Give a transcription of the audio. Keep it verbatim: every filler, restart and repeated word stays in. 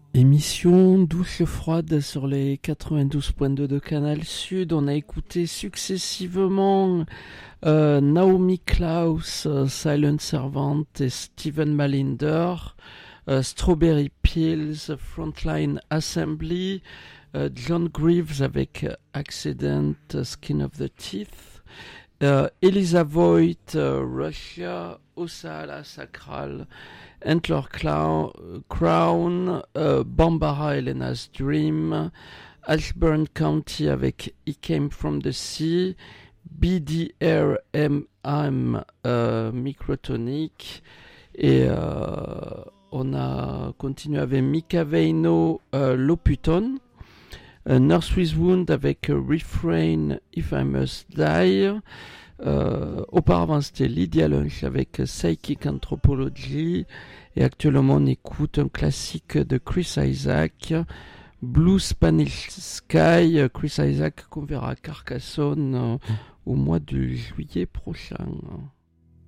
Émission douce froide sur les quatre-vingt-douze point deux de Canal Sud. On a écouté successivement euh, Naomi Klaus, euh, Silent Servant et Steven Malinder, euh, Strawberry Pills, Frontline Assembly, euh, John Greaves avec Accident, Skin of the Teeth, euh, Eliza Voigt, euh, Russia, Osala Sacral, Antler Clown, Crown, euh, Bambara Elena's Dream, Ashburn County avec He Came From The Sea, B D R M M euh, Microtonic, et euh, on a continué avec Mika Veino, euh, Loputon, euh, Nurse with Wound avec euh, Refrain If I Must Die. Euh, auparavant c'était Lydia Lunch avec Psychic Anthropology, et actuellement on écoute un classique de Chris Isaak, Blue Spanish Sky. Chris Isaak qu'on verra à Carcassonne euh, au mois de juillet prochain.